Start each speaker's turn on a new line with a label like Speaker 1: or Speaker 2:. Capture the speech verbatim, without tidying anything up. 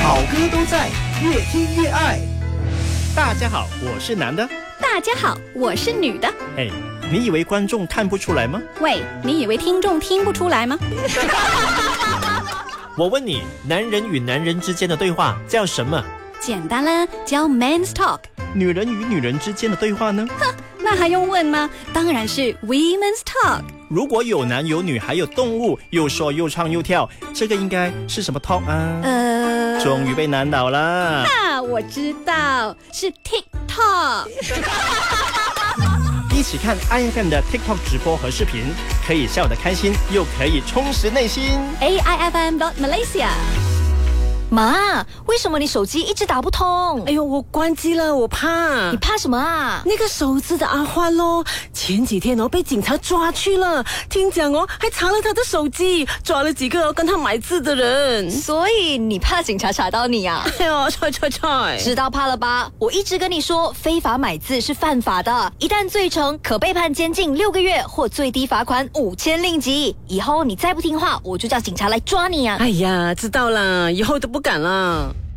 Speaker 1: 好歌都在，越听越爱。
Speaker 2: 大家好，我是男的。
Speaker 3: 大家好，我是女的。
Speaker 2: 哎，你以为观众看不出来吗？
Speaker 3: 喂，你以为听众听不出来吗？
Speaker 4: 我问你，男人与男人之间的对话叫什么？
Speaker 3: 简单啦，叫 Men's Talk。
Speaker 2: 女人与女人之间的对话呢？
Speaker 3: 哼，那还用问吗？当然是 Women's Talk。
Speaker 2: 如果有男有女还有动物，又说又唱又跳，这个应该是什么 talk 啊？
Speaker 3: 呃，
Speaker 2: 终于被难倒了。
Speaker 3: 啊，我知道，是 TikTok。
Speaker 2: 一起看 I F M 的 TikTok 直播和视频，可以笑得开心，又可以充实内心。
Speaker 3: A I F M dot Malaysia。
Speaker 5: 妈，为什么你手机一直打不通？
Speaker 6: 哎呦，我关机了，我怕。
Speaker 5: 你怕什么啊？
Speaker 6: 那个手指的阿欢咯，前几天哦被警察抓去了，听讲哦还查了他的手机，抓了几个跟他买字的人。
Speaker 5: 所以你怕警察查到你啊？
Speaker 6: 哎呦，踹踹踹！
Speaker 5: 知道怕了吧？我一直跟你说，非法买字是犯法的，一旦罪成，可被判监禁六个月或最低罚款五千令吉。以后你再不听话，我就叫警察来抓你啊！
Speaker 6: 哎呀，知道了，以后都不敢了。